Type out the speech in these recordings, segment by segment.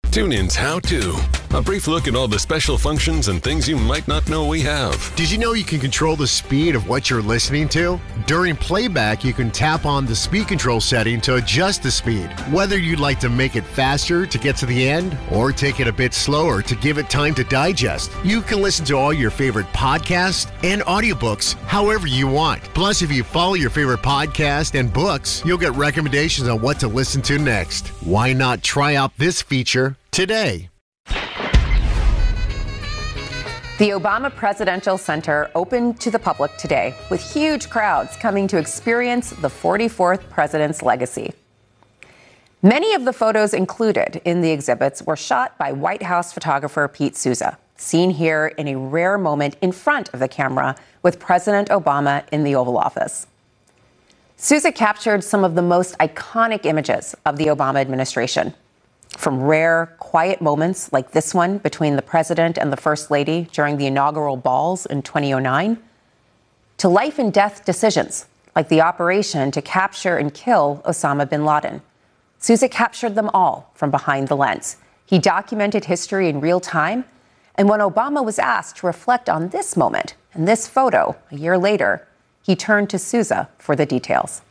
TuneIn's How To. A brief look at all the special functions and things you might not know we have. Did you know you can control the speed of what you're listening to? During playback, you can tap on the speed control setting to adjust the speed. Whether you'd like to make it faster to get to the end or take it a bit slower to give it time to digest, you can listen to all your favorite podcasts and audiobooks however you want. Plus, if you follow your favorite podcast and books, you'll get recommendations on what to listen to next. Why not try out this feature today? The Obama Presidential Center opened to the public today, with huge crowds coming to experience the 44th president's legacy. Many of the photos included in the exhibits were shot by White House photographer Pete Souza, seen here in a rare moment in front of the camera with President Obama in the Oval Office. Souza captured some of the most iconic images of the Obama administration. From rare, quiet moments like this one between the president and the first lady during the inaugural balls in 2009, to life and death decisions like the operation to capture and kill Osama bin Laden. Souza captured them all from behind the lens. He documented history in real time. And when Obama was asked to reflect on this moment and this photo a year later, he turned to Souza for the details.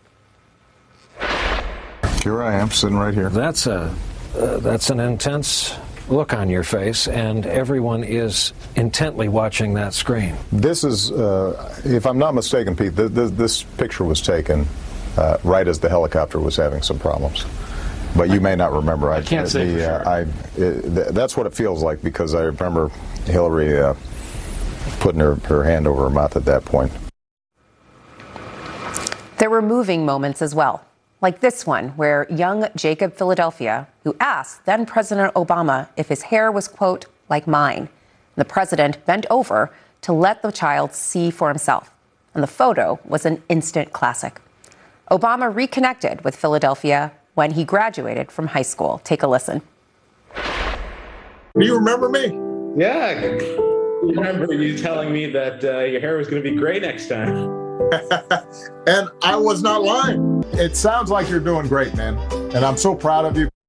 Here I am, sitting right here. That's an intense look on your face, and everyone is intently watching that screen. This is, if I'm not mistaken, Pete, this picture was taken right as the helicopter was having some problems. But you may not remember. I can't say for sure. That's what it feels like, because I remember Hillary putting her hand over her mouth at that point. There were moving moments as well, like this one where young Jacob Philadelphia, who asked then President Obama if his hair was, quote, like mine. The president bent over to let the child see for himself. And the photo was an instant classic. Obama reconnected with Philadelphia when he graduated from high school. Take a listen. Do you remember me? Yeah. I remember you telling me that your hair was going to be gray next time. And I was not lying. It sounds like you're doing great, man. And I'm so proud of you.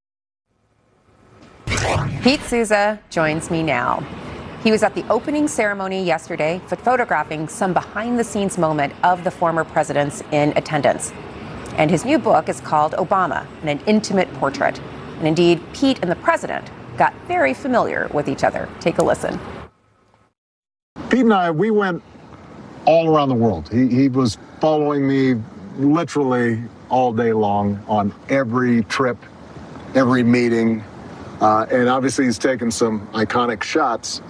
Pete Souza joins me now. He was at the opening ceremony yesterday, photographing some behind-the-scenes moment of the former presidents in attendance. And his new book is called Obama, an intimate portrait. And indeed, Pete and the president got very familiar with each other. Take a listen. Pete and I, we went all around the world. He was following me literally all day long on every trip, every meeting. And obviously he's taken some iconic shots.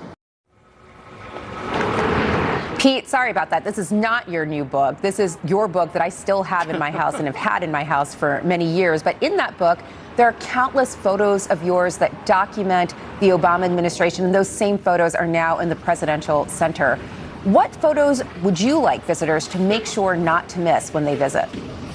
Pete, sorry about that. This is not your new book. This is your book that I still have in my house and have had in my house for many years. But in that book, there are countless photos of yours that document the Obama administration, and those same photos are now in the Presidential Center. What photos would you like visitors to make sure not to miss when they visit?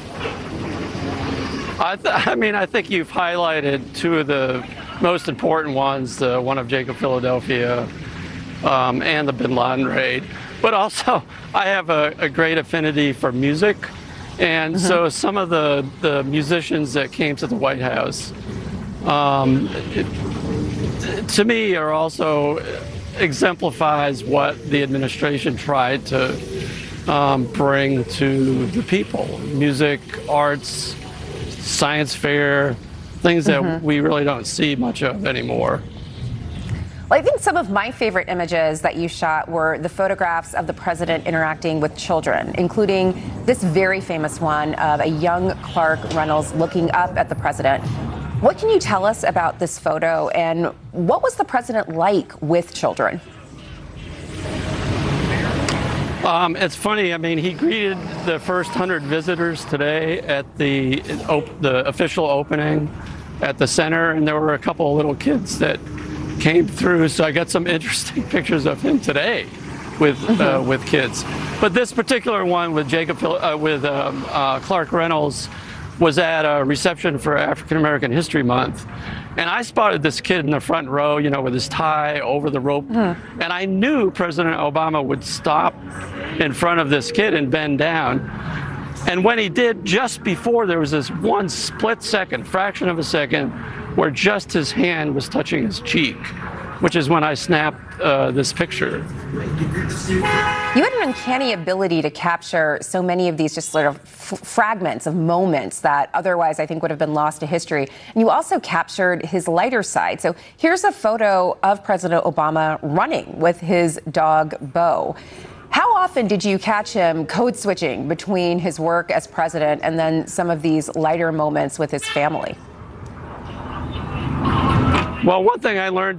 I think you've highlighted two of the most important ones, the one of Jacob Philadelphia and the bin Laden raid. But also, I have a great affinity for music. And so some of the musicians that came to the White House, to me, are also exemplifies what the administration tried to bring to the people. Music, arts, science fair, things that we really don't see much of anymore. Well, I think some of my favorite images that you shot were the photographs of the president interacting with children, including this very famous one of a young Clark Reynolds looking up at the president. What can you tell us about this photo, and what was the president like with children? It's funny. I mean, he greeted the first 100 visitors today at the official opening at the center, and there were a couple of little kids that came through. So I got some interesting pictures of him today with kids. But this particular one with Clark Reynolds was at a reception for African American History Month. And I spotted this kid in the front row, with his tie over the rope. And I knew President Obama would stop in front of this kid and bend down. And when he did, just before, there was this one split second, fraction of a second, where just his hand was touching his cheek, which is when I snapped this picture. You had an uncanny ability to capture so many of these just sort of fragments of moments that otherwise I think would have been lost to history. And you also captured his lighter side. So here's a photo of President Obama running with his dog, Bo. How often did you catch him code switching between his work as president and then some of these lighter moments with his family? Well, one thing I learned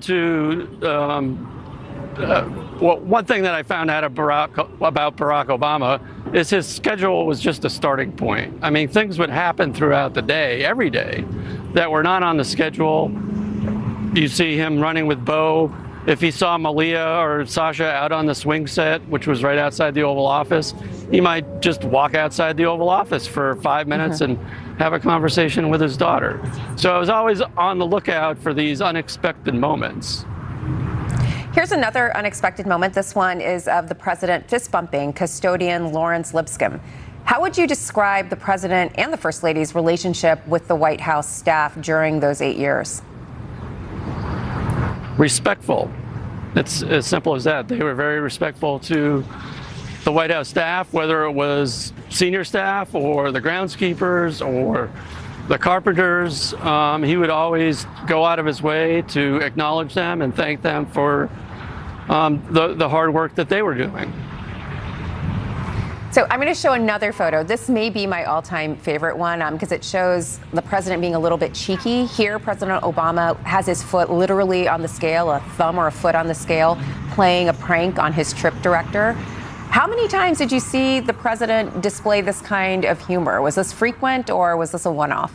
one thing that I found out about Barack Obama is his schedule was just a starting point. I mean, things would happen throughout the day, every day, that were not on the schedule. You see him running with Bo. If he saw Malia or Sasha out on the swing set, which was right outside the Oval Office, he might just walk outside the Oval Office for 5 minutes and have a conversation with his daughter. So I was always on the lookout for these unexpected moments. Here's another unexpected moment. This one is of the president fist-bumping custodian Lawrence Lipscomb. How would you describe the president and the First Lady's relationship with the White House staff during those 8 years? Respectful. It's as simple as that. They were very respectful to the White House staff, whether it was senior staff or the groundskeepers or the carpenters. He would always go out of his way to acknowledge them and thank them for the hard work that they were doing. So I'm going to show another photo. This may be my all-time favorite one because it shows the president being a little bit cheeky. Here, President Obama has his foot literally on the scale, a thumb or a foot on the scale, playing a prank on his trip director. How many times did you see the president display this kind of humor? Was this frequent or was this a one-off?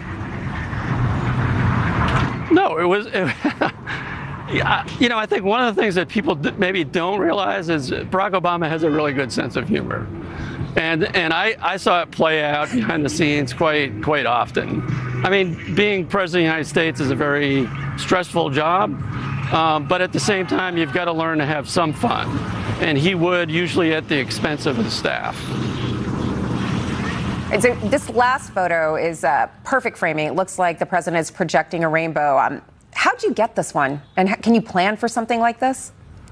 No, it was. You know, I think one of the things that people maybe don't realize is Barack Obama has a really good sense of humor. And I saw it play out behind the scenes quite often. I mean, being president of the United States is a very stressful job, but at the same time, you've got to learn to have some fun. And he would, usually at the expense of his staff. And so this last photo is perfect framing. It looks like the president is projecting a rainbow. How'd you get this one? And can you plan for something like this?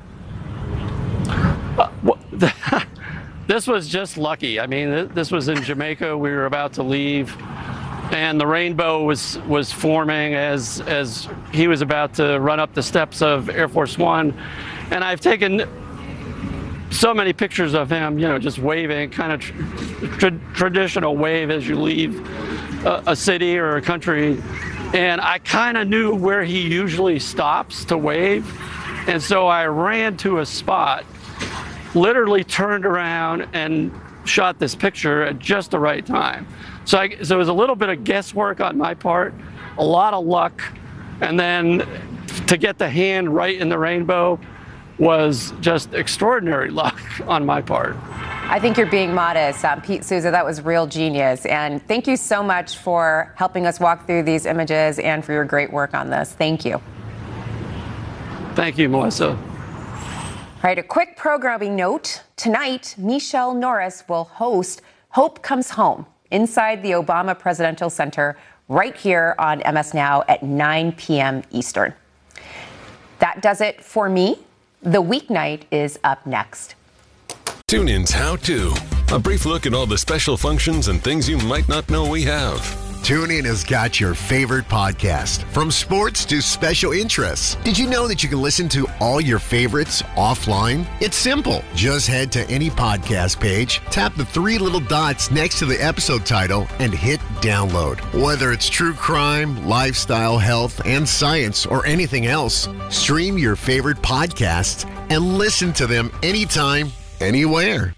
This was just lucky. I mean, this was in Jamaica. We were about to leave, and the rainbow was forming as he was about to run up the steps of Air Force One. And I've taken so many pictures of him, you know, just waving, kind of traditional wave as you leave a city or a country. And I kind of knew where he usually stops to wave. And so I ran to a spot, literally turned around and shot this picture at just the right time. So it was a little bit of guesswork on my part, a lot of luck. And then to get the hand right in the rainbow was just extraordinary luck on my part. I think you're being modest. Pete Souza, that was real genius. And thank you so much for helping us walk through these images and for your great work on this. Thank you. Thank you, Melissa. All right, a quick programming note. Tonight, Michelle Norris will host Hope Comes Home inside the Obama Presidential Center right here on MS Now at 9 p.m. Eastern. That does it for me. The weeknight is up next. TuneIn's How To. A brief look at all the special functions and things you might not know we have. TuneIn has got your favorite podcast, from sports to special interests. Did you know that you can listen to all your favorites offline? It's simple. Just head to any podcast page, tap the three little dots next to the episode title, and hit download. Whether it's true crime, lifestyle, health, and science, or anything else, stream your favorite podcasts and listen to them anytime, anywhere.